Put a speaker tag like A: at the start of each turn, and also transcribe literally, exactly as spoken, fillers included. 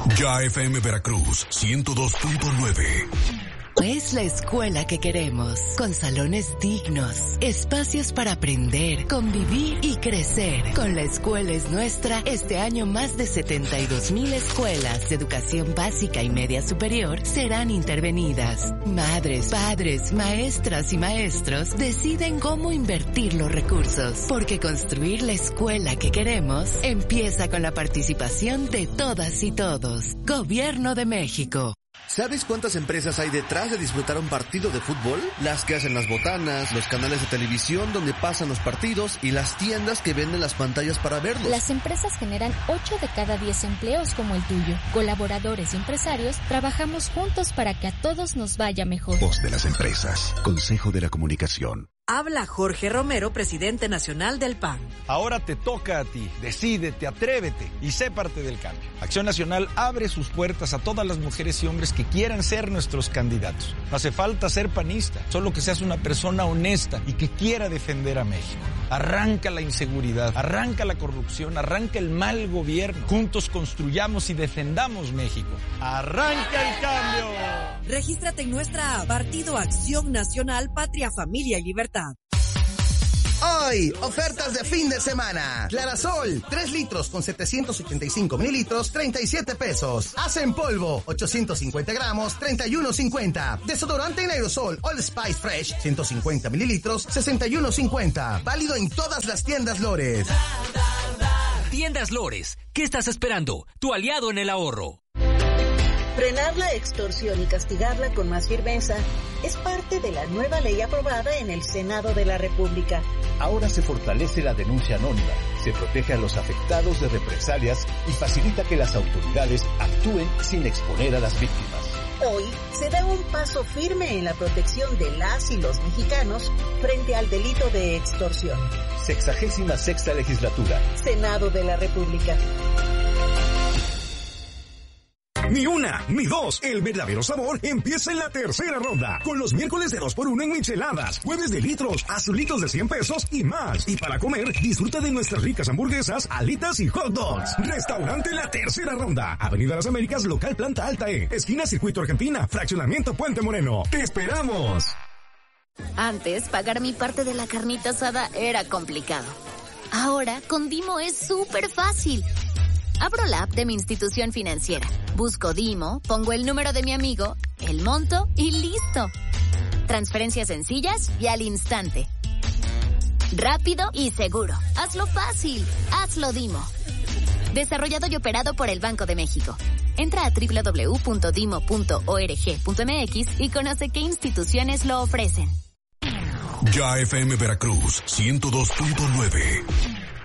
A: Ya F M Veracruz ciento dos punto nueve.
B: Es la escuela que queremos, con salones dignos, espacios para aprender, convivir y crecer. Con La Escuela es Nuestra, este año más de setenta y dos mil escuelas de educación básica y media superior serán intervenidas. Madres, padres, maestras y maestros deciden cómo invertir los recursos, porque construir la escuela que queremos empieza con la participación de todas y todos. Gobierno de México.
C: ¿Sabes cuántas empresas hay detrás de disfrutar un partido de fútbol? Las que hacen las botanas, los canales de televisión donde pasan los partidos y las tiendas que venden las pantallas para verlos.
D: Las empresas generan ocho de cada diez empleos como el tuyo. Colaboradores y empresarios trabajamos juntos para que a todos nos vaya mejor.
E: Voz de las empresas. Consejo de la Comunicación.
F: Habla Jorge Romero, presidente nacional del P A N.
G: Ahora te toca a ti. Decídete, atrévete y sé parte del cambio. Acción Nacional abre sus puertas a todas las mujeres y hombres que quieran ser nuestros candidatos. No hace falta ser panista, solo que seas una persona honesta y que quiera defender a México. Arranca la inseguridad, arranca la corrupción, arranca el mal gobierno. Juntos construyamos y defendamos México. ¡Arranca el cambio!
F: Regístrate en nuestra app, Partido Acción Nacional, Patria, Familia y Libertad.
H: Hoy, ofertas de fin de semana. Clarasol, tres litros con setecientos ochenta y cinco mililitros, treinta y siete pesos. Haz en polvo, ochocientos cincuenta gramos, treinta y uno cincuenta. Desodorante en aerosol, All Spice Fresh, ciento cincuenta mililitros, sesenta y uno cincuenta. Válido en todas las tiendas Lores.
I: Tiendas Lores, ¿qué estás esperando? Tu aliado en el ahorro.
J: Frenar la extorsión y castigarla con más firmeza es parte de la nueva ley aprobada en el Senado de la República.
K: Ahora se fortalece la denuncia anónima, se protege a los afectados de represalias y facilita que las autoridades actúen sin exponer a las víctimas.
J: Hoy se da un paso firme en la protección de las y los mexicanos frente al delito de extorsión.
K: Sexagésima sexta legislatura.
J: Senado de la República.
L: Ni una, ni dos. El verdadero sabor empieza en la tercera ronda. Con los miércoles de dos por uno en micheladas, jueves de litros, azulitos de cien pesos y más. Y para comer, disfruta de nuestras ricas hamburguesas, alitas y hot dogs. Restaurante La Tercera Ronda. Avenida Las Américas, local planta alta E. Esquina Circuito Argentina, fraccionamiento Puente Moreno. ¡Te esperamos!
M: Antes, pagar mi parte de la carnita asada era complicado. Ahora, con Dimo es súper fácil. Abro la app de mi institución financiera, busco Dimo, pongo el número de mi amigo, el monto y listo. Transferencias sencillas y al instante. Rápido y seguro. Hazlo fácil. Hazlo Dimo. Desarrollado y operado por el Banco de México. Entra a doble u doble u doble u punto dimo punto org punto m x y conoce qué instituciones lo ofrecen.
A: Ya F M Veracruz ciento dos punto nueve.